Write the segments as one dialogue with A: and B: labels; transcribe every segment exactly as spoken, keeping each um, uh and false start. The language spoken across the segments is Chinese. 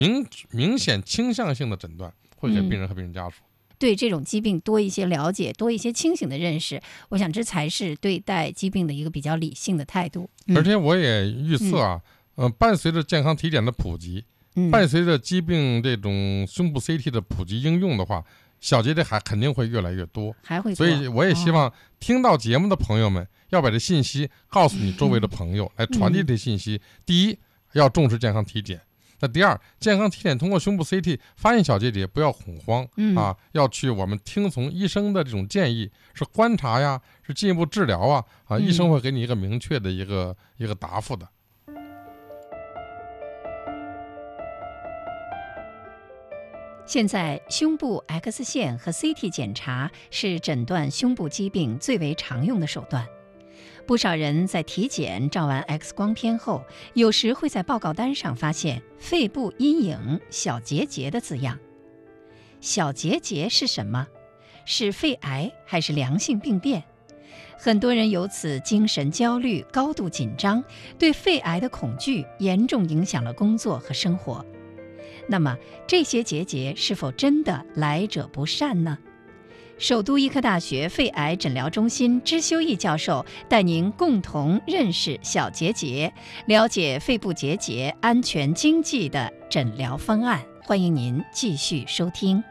A: 明明显倾向性的诊断，会给病人和病人家属。嗯，
B: 对这种疾病多一些了解，多一些清醒的认识，我想这才是对待疾病的一个比较理性的态度。
A: 嗯，而且我也预测啊，嗯、呃，伴随着健康体检的普及，嗯、伴随着疾病这种胸部 C T 的普及应用的话，小结节还肯定会越来越多，
B: 还会多。
A: 所以我也希望听到节目的朋友们，要把这信息告诉你周围的朋友，嗯、来传递这信息。嗯、第一，要重视健康体检。那第二，健康体检通过胸部 C T 发现小结节，不要恐慌、嗯、啊，要去我们听从医生的这种建议，是观察呀，是进一步治疗啊，啊，医生会给你一个明确的一个、嗯、一个答复的。
B: 现在胸部 X 线和 C T 检查是诊断胸部疾病最为常用的手段。不少人在体检照完 X 光片后，有时会在报告单上发现肺部阴影小结节的字样。小结节是什么？是肺癌还是良性病变？很多人由此精神焦虑、高度紧张，对肺癌的恐惧严重影响了工作和生活。那么这些结节是否真的来者不善呢？首都医科大学肺癌诊疗中心支修义教授带您共同认识小结节，了解肺部结节安全经济的诊疗方案。欢迎您继续收听。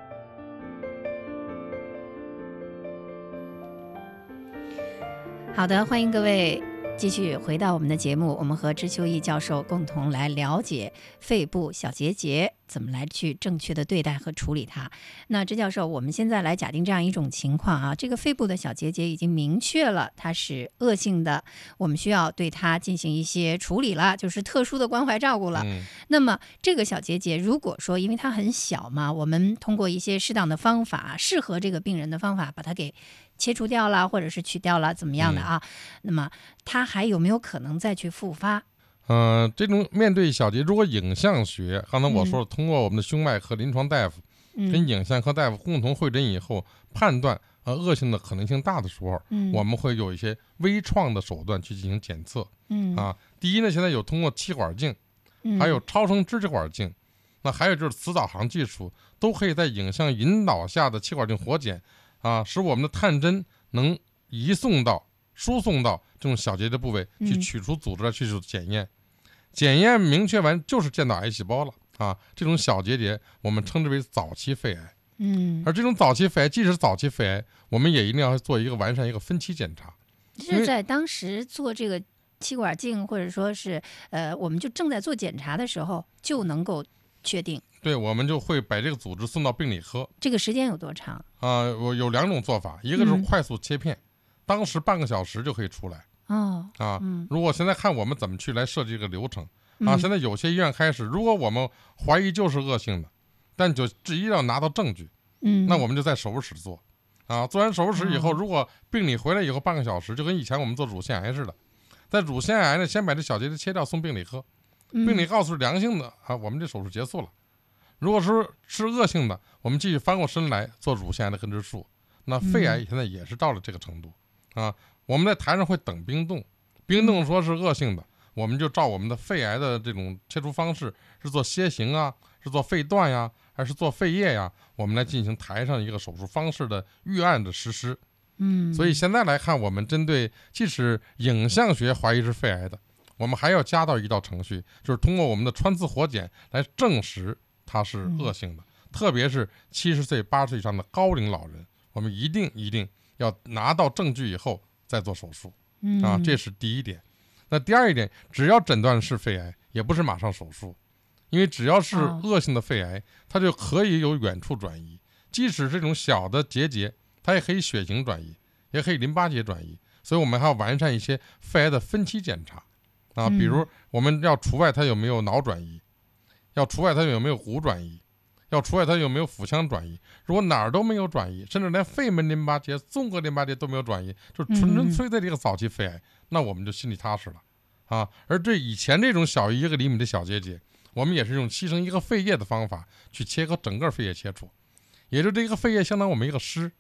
B: 好的，欢迎各位继续回到我们的节目，我们和支修义教授共同来了解肺部小结节怎么来去正确的对待和处理它。那支教授，我们现在来假定这样一种情况啊，这个肺部的小结节已经明确了它是恶性的，我们需要对它进行一些处理了，就是特殊的关怀照顾了。嗯、那么这个小结节如果说因为它很小嘛，我们通过一些适当的方法，适合这个病人的方法把它给切除掉了，或者是取掉了，怎么样的啊？嗯、那么它还有没有可能再去复发？
A: 呃，这种面对小结，如果影像学，刚才我说了，嗯、通过我们的胸脉科临床大夫、嗯、跟影像科大夫共同会诊以后，判断呃恶性的可能性大的时候，嗯、我们会有一些微创的手段去进行检测。嗯啊，第一呢，现在有通过气管镜，嗯、还有超声支气管镜，那还有就是磁导航技术，都可以在影像引导下的气管镜活检啊，使我们的探针能移送到、输送到这种小结节部位，去取出组织来去做检验。嗯检验明确完就是见到癌细胞了啊！这种小结节我们称之为早期肺癌。嗯，而这种早期肺癌，即使是早期肺癌，我们也一定要做一个完善一个分期检查。
B: 是在当时做这个气管镜，或者说是呃，我们就正在做检查的时候，就能够确定。
A: 对，我们就会把这个组织送到病理科。
B: 这个时间有多长？
A: 啊、呃，我有两种做法，一个是快速切片，嗯、当时半个小时就可以出来。哦啊，嗯、如果现在看我们怎么去来设计这个流程啊，嗯、现在有些医院开始，如果我们怀疑就是恶性的，但就只一定要拿到证据，嗯，那我们就在手术室做，啊，做完手术室以后，哦、如果病理回来以后半个小时，就跟以前我们做乳腺癌似的，在乳腺癌呢，先把这小结节切掉送病理科，病理告诉是良性的啊，我们这手术结束了。如果说是恶性的，我们继续翻过身来做乳腺癌的根治术。那肺癌现在也是到了这个程度啊。我们在台上会等冰冻，冰冻说是恶性的，我们就照我们的肺癌的这种切除方式，是做楔形啊，是做肺段呀，还是做肺叶呀，我们来进行台上一个手术方式的预案的实施。嗯，所以现在来看，我们针对即使影像学怀疑是肺癌的，我们还要加到一道程序，就是通过我们的穿刺活检来证实它是恶性的。嗯、特别是七十岁、八十岁以上的高龄老人，我们一定一定要拿到证据以后再做手术啊，这是第一点。那第二一点，只要诊断是肺癌，也不是马上手术，因为只要是恶性的肺癌，它就可以有远处转移，即使这种小的结节，它也可以血型转移，也可以淋巴结转移。所以我们还要完善一些肺癌的分期检查啊，比如我们要除外它有没有脑转移，要除外它有没有骨转移，要除外它有没有腹腔转移。如果哪儿都没有转移，甚至连肺门淋巴结、纵隔淋巴结都没有转移，就纯纯粹的这个早期肺癌，嗯、那我们就心里踏实了啊。而这以前这种小于一个厘米的小结节，我们也是用牺牲一个肺叶的方法去切割整个肺叶切除，也就这个肺叶相当于我们一个师，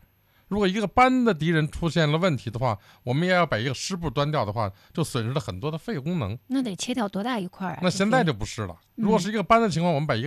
A: 如果一个班的敌人出现了问题的话，我们也要把一个师部端掉的话，就损失了很多的肺功能。
B: 那得切掉多大一块啊？
A: 那现在就不是了。如果是一个班的情况，我们把一个